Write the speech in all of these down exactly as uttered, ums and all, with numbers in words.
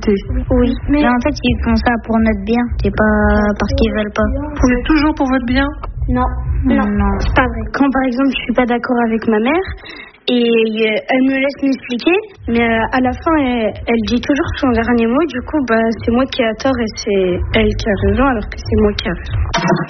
Oui, mais... mais en fait, ils font ça pour notre bien, c'est pas parce qu'ils veulent pas. C'est toujours pour votre bien? Non, non, non, c'est pas vrai. Quand par exemple, je suis pas d'accord avec ma mère, et elle me laisse m'expliquer, mais à la fin, elle, elle dit toujours son dernier mot, du coup, bah, c'est moi qui ai tort et c'est elle qui a raison, alors que c'est moi qui ai raison.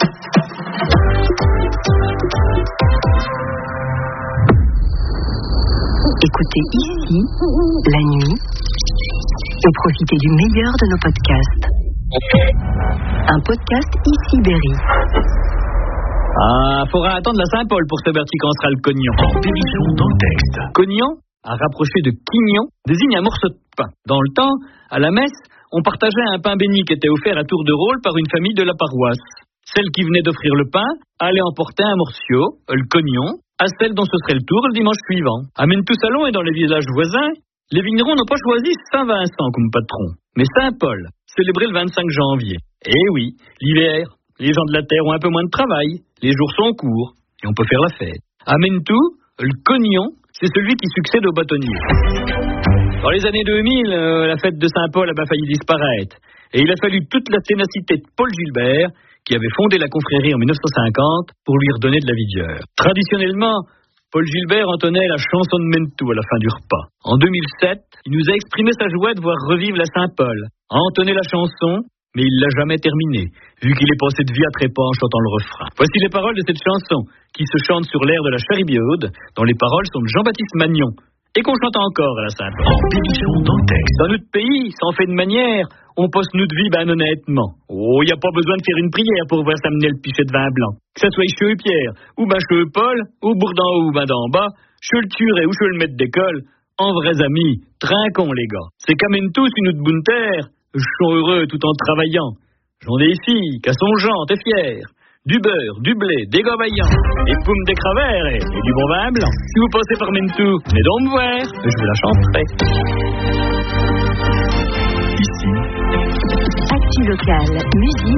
Écoutez ici, la nuit, et profitez du meilleur de nos podcasts. Un podcast ici Berry. Ah, faudra attendre la Saint-Paul pour savoir quand sera le cognon. En pénichon dans le texte. Cognon, à rapprocher de quignon, désigne un morceau de pain. Dans le temps, à la messe, on partageait un pain béni qui était offert à tour de rôle par une famille de la paroisse. Celle qui venait d'offrir le pain allait emporter un morceau, le cognon, à celle dont ce serait le tour le dimanche suivant. À Mentou-Salon et dans les villages voisins, les vignerons n'ont pas choisi Saint-Vincent comme patron, mais Saint-Paul, célébré le vingt-cinq janvier. Eh oui, l'hiver, les gens de la terre ont un peu moins de travail, les jours sont courts, et on peut faire la fête. À Mentou, le cognon, c'est celui qui succède au bâtonnier. Dans les années deux mille, euh, la fête de Saint-Paul a bien failli disparaître, et il a fallu toute la ténacité de Paul Gilbert, qui avait fondé la confrérie en mille neuf cent cinquante, pour lui redonner de la vigueur. Traditionnellement, Paul Gilbert entonnait la chanson de Mentou à la fin du repas. En deux mille sept, il nous a exprimé sa joie de voir revivre la Saint-Paul, a entonné la chanson, mais il l'a jamais terminée, vu qu'il est passé de vie à trépas en chantant le refrain. Voici les paroles de cette chanson, qui se chante sur l'air de la Charibaude, dont les paroles sont de Jean-Baptiste Magnon, et qu'on chante encore à la Saint-Paul. En pénichon dans le texte. Dans notre pays, sans fait de manière, on passe notre vie ben honnêtement. Oh, il n'y a pas besoin de faire une prière pour voir s'amener le pichet de vin blanc. Que ça soit chez Pierre, ou ben chez Paul, ou bourdin haut, ou ben d'en bas, chez le curé ou chez le maître d'école, en vrais amis, trinquons les gars. C'est quand même tous une autre bonne terre, je suis heureux tout en travaillant. J'en ai ici, qu'à son genre, t'es fier. Du beurre, du blé, des gars vaillants, des poumes des cravers et, et du bon vin blanc. Si vous passez par Mentou, venez donc me voir, je vous la chanterai. Ici, Actu locale, musique.